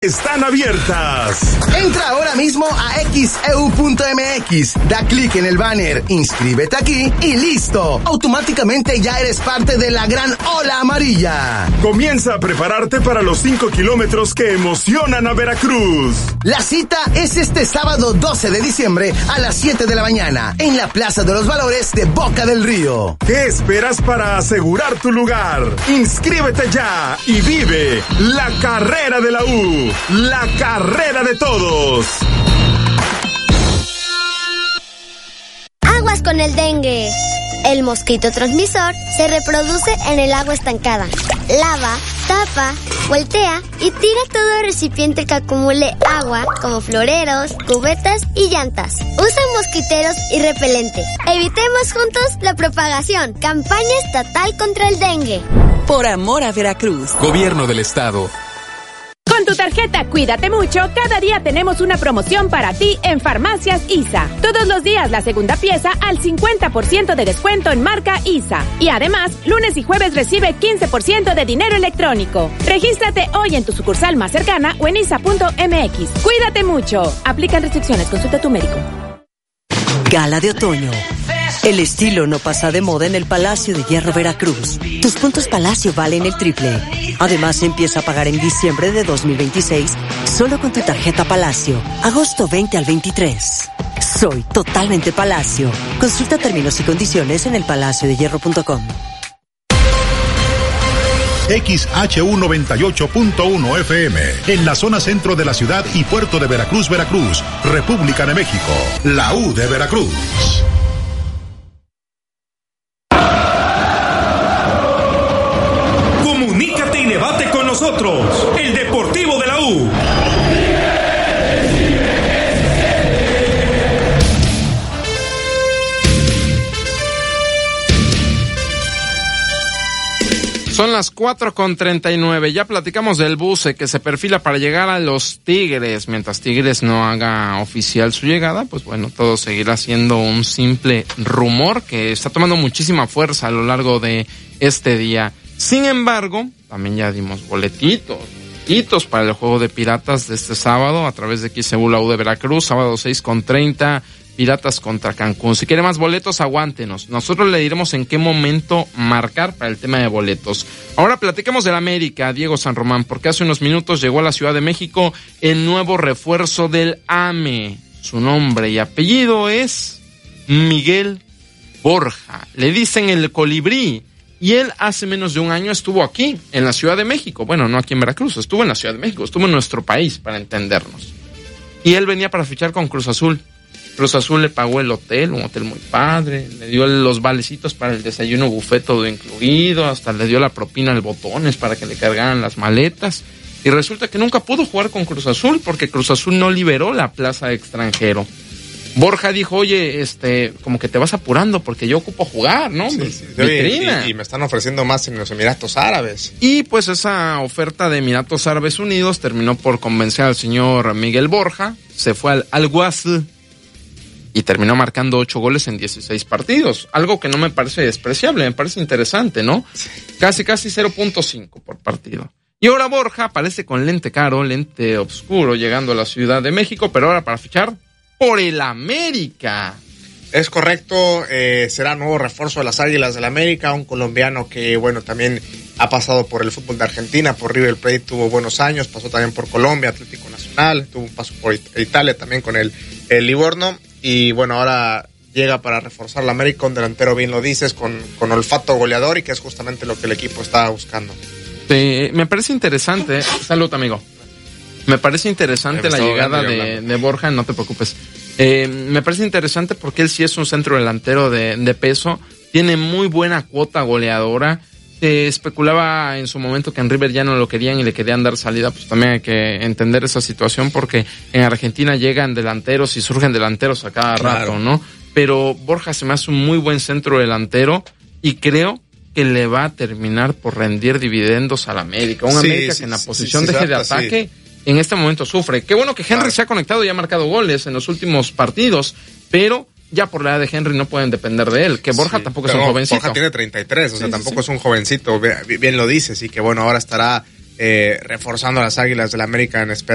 están abiertas. Entra ahora mismo a xeu.mx, da clic en el banner, inscríbete aquí y listo. Automáticamente ya eres parte de la gran ola amarilla. Comienza a prepararte para los 5 kilómetros que emocionan a Veracruz. La cita es este sábado 12 de diciembre a las 7 de la mañana en la Plaza de los Valores de Boca del Río. ¿Qué esperas para asegurar tu lugar? Inscríbete ya y vive la carrera de la U, la carrera de todos. Aguas con el dengue. El mosquito transmisor se reproduce en el agua estancada. Lava, tapa, voltea y tira todo recipiente que acumule agua, como floreros, cubetas y llantas. Usa mosquiteros y repelente. Evitemos juntos la propagación. Campaña estatal contra el dengue. Por amor a Veracruz. Gobierno del Estado. Con tu tarjeta Cuídate Mucho, cada día tenemos una promoción para ti en Farmacias ISA. Todos los días la segunda pieza al 50% de descuento en marca ISA. Y además, lunes y jueves recibe 15% de dinero electrónico. Regístrate hoy en tu sucursal más cercana o en isa.mx. Cuídate mucho. Aplican restricciones. Consulta a tu médico. Gala de otoño. El estilo no pasa de moda en el Palacio de Hierro Veracruz. Tus puntos Palacio valen el triple. Además, empieza a pagar en diciembre de 2026 solo con tu tarjeta Palacio. Agosto 20 al 23. Soy totalmente Palacio. Consulta términos y condiciones en elpalaciodehierro.com. XHU 98.1 FM, en la zona centro de la ciudad y puerto de Veracruz, Veracruz, República de México. La U de Veracruz. Comunícate y debate con nosotros. El Deportivo de la U. Son las 4:39. Ya platicamos del buce que se perfila para llegar a los Tigres. Mientras Tigres no haga oficial su llegada, pues bueno, todo seguirá siendo un simple rumor que está tomando muchísima fuerza a lo largo de este día. Sin embargo, también ya dimos boletitos para el juego de Piratas de este sábado a través de XEU La U de Veracruz, sábado 6:30. Piratas contra Cancún. Si quiere más boletos, aguántenos. Nosotros le diremos en qué momento marcar para el tema de boletos. Ahora platiquemos del América, Diego San Román, porque hace unos minutos llegó a la Ciudad de México el nuevo refuerzo del AME. Su nombre y apellido es Miguel Borja. Le dicen el Colibrí. Y él hace menos de un año estuvo aquí, en la Ciudad de México. Bueno, no aquí en Veracruz, estuvo en la Ciudad de México, estuvo en nuestro país, para entendernos. Y él venía para fichar con Cruz Azul. Cruz Azul le pagó el hotel, un hotel muy padre, le dio los valecitos para el desayuno buffet todo incluido, hasta le dio la propina al Botones para que le cargaran las maletas. Y resulta que nunca pudo jugar con Cruz Azul porque Cruz Azul no liberó la plaza de extranjero. Borja dijo, oye, como que te vas apurando porque yo ocupo jugar, ¿no? Sí. Y me están ofreciendo más en los Emiratos Árabes. Y pues esa oferta de Emiratos Árabes Unidos terminó por convencer al señor Miguel Borja, se fue al Al-Wazl y terminó marcando 8 goles en 16 partidos. Algo que no me parece despreciable, me parece interesante, ¿no? Sí. Casi 0.5 por partido. Y ahora Borja aparece con lente caro, lente oscuro, llegando a la Ciudad de México, pero ahora para fichar por el América. Es correcto, será nuevo refuerzo de las Águilas del América, un colombiano que, bueno, también ha pasado por el fútbol de Argentina, por River Plate, tuvo buenos años, pasó también por Colombia, Atlético Nacional, tuvo un paso por Italia también con el Livorno. Y bueno, ahora llega para reforzar la América, un delantero, bien lo dices, con olfato goleador y que es justamente lo que el equipo está buscando. Sí, me parece interesante. Salud, amigo. Me parece interesante la llegada de Borja, no te preocupes. Me parece interesante porque él sí es un centro delantero de peso, tiene muy buena cuota goleadora. Se especulaba en su momento que en River ya no lo querían y le querían dar salida, pues también hay que entender esa situación porque en Argentina llegan delanteros y surgen delanteros a cada rato, ¿no? Pero Borja se me hace un muy buen centro delantero y creo que le va a terminar por rendir dividendos al América. Un América que en la posición de eje de ataque en este momento sufre. Qué bueno que Henry se ha conectado y ha marcado goles en los últimos partidos, pero ya por la edad de Henry no pueden depender de él, que Borja tampoco es un jovencito. Borja tiene 33, o sea, tampoco es un jovencito, bien lo dices, y que bueno, ahora estará reforzando a las Águilas del América en espera